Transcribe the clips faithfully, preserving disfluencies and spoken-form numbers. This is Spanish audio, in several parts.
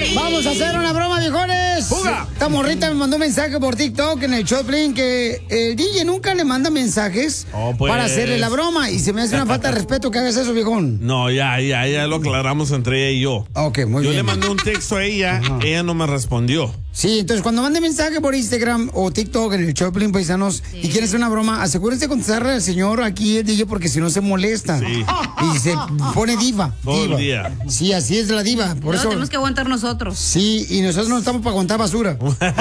Vamos a hacer una broma, viejones. ¡Fuga! Esta morrita me mandó un mensaje por TikTok en el Choplin que el D J nunca le manda mensajes oh, pues. para hacerle la broma. Y se me hace una falta de respeto que hagas eso, viejón. No, ya, ya, ya lo aclaramos entre ella y yo. Ok, muy yo bien. Yo le mandé un texto a ella, Ajá. ella no me respondió. Sí, entonces cuando mande mensaje por Instagram o TikTok en el Choplin Paisanos sí. y quieren hacer una broma, asegúrense de contestarle al señor aquí el D J porque si no se molesta. Sí. Y se pone diva. Todo diva. el día. Sí, así es la diva. Por no, eso tenemos que aguantar nosotros. Sí, y nosotros no estamos para aguantar basura.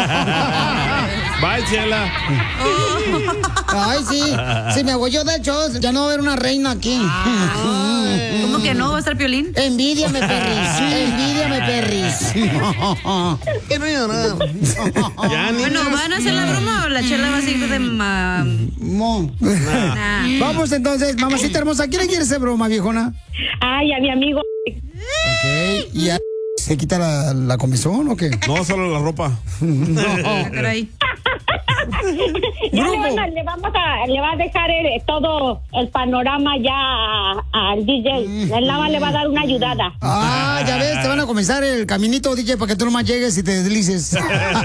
Bye, Chela. Ay, sí. Si me voy yo del show, ya no va a haber una reina aquí. Ay. ¿Cómo que no? ¿Va a estar Piolín? Envídiame, perris. Envídiame, perris. Que no llorar. Bueno, ¿van a hacer la broma o la Chela va a seguir de ma... Mo. Nah. Nah. Vamos entonces, mamacita hermosa. ¿Quién le quiere hacer broma, viejona? Ay, a mi amigo. Ok. ¿Y a... se quita la, la comezón o qué? No, solo la ropa. No. Caray. Ya le, van a, le vamos a le va a dejar el, todo el panorama ya al D J. Él nada más le va a dar una ayudada. Ah, ya ves, te van a comenzar el caminito, D J, para que tú nomás llegues y te deslices.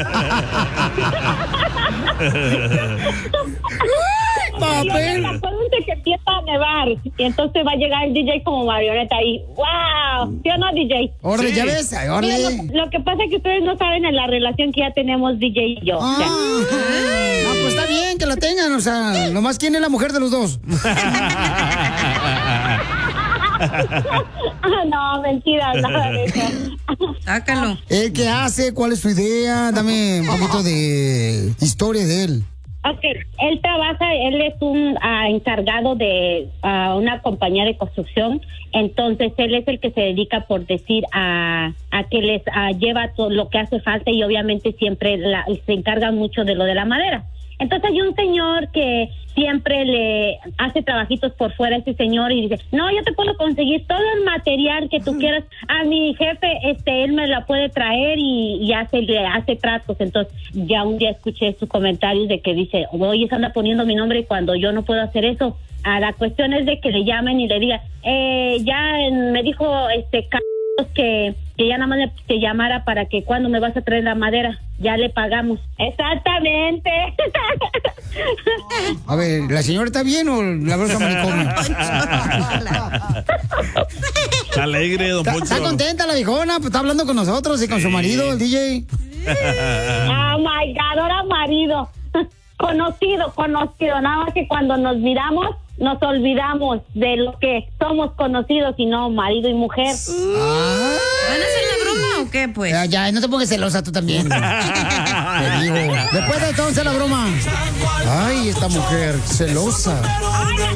Papel. Acuérdense que empieza a nevar y entonces va a llegar el D J como marioneta ahí. ¡Wow! ¿Sí o no, D J? Órale, sí. Ya ves, órale. Lo, lo que pasa es que ustedes no saben en la relación que ya tenemos D J y yo. Ah, o sea. No, pues está bien que la tengan, o sea, nomás quién es la mujer de los dos. No, mentira, nada de eso. Sácalo. ¿El qué hace? ¿Cuál es su idea? Dame un poquito de historia de él. Ok, él trabaja, él es un uh, encargado de uh, una compañía de construcción, entonces él es el que se dedica, por decir, a, a que les uh, lleva todo lo que hace falta y obviamente siempre la, se encarga mucho de lo de la madera. Entonces hay un señor que siempre le hace trabajitos por fuera a ese señor y dice, no, yo te puedo conseguir todo el material que tú quieras. A mi jefe, este, él me la puede traer y, y hace, le hace tratos. Entonces ya un día escuché sus comentarios de que dice, oye, se anda poniendo mi nombre cuando yo no puedo hacer eso. A la cuestión es de que le llamen y le digan, eh, ya me dijo este que, que ya nada más le, te llamara para que cuando me vas a traer la madera, ya le pagamos. Exactamente. A ver, ¿la señora está bien o la brosa maricona? Está alegre, don Poncho. Está contenta la viejona, pues está hablando con nosotros y con sí. su marido, el D J. Oh my God, ahora marido. Conocido, conocido. Nada más que cuando nos miramos, nos olvidamos de lo que somos conocidos y no marido y mujer. Ah. ¿Van a hacer la broma o qué, pues? Ya, ya, no te pongas celosa tú también. Te digo. Después de entonces la broma. Ay, esta mujer celosa.